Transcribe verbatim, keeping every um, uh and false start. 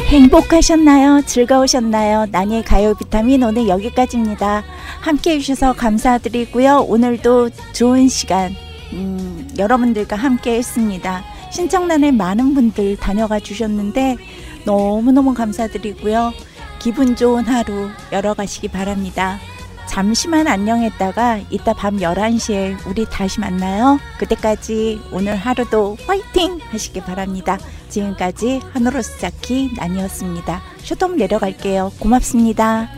행복하셨나요? 즐거우셨나요? 나니의 가요 비타민 오늘 여기까지입니다. 함께 해주셔서 감사드리고요. 오늘도 좋은 시간 음, 여러분들과 함께 했습니다. 신청란에 많은 분들 다녀가 주셨는데 너무너무 감사드리고요. 기분 좋은 하루 열어가시기 바랍니다. 잠시만 안녕했다가 이따 밤 열한 시에 우리 다시 만나요. 그때까지 오늘 하루도 화이팅 하시기 바랍니다. 지금까지 하늘로스자키 난이었습니다. 셔터 내려갈게요. 고맙습니다.